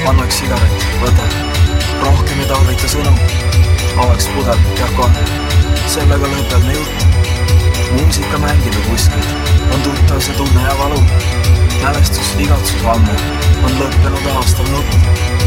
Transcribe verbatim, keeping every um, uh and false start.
annaks sigaret, võta. Rohkem ei tarvita sõnu. Avaks pudel, jah kohe. Sellega lõpeb me jutt. Muusika mängib kuskil. On tuttav see tunne ja valu. Mälestus, igatsus ammu. On lõppenud aastal nutt.